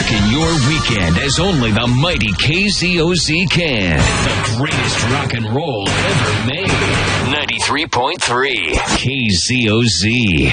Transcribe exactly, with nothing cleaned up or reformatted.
rocking your weekend as only the mighty K Z O Z can. The greatest rock and roll ever made. ninety-three point three K Z O Z.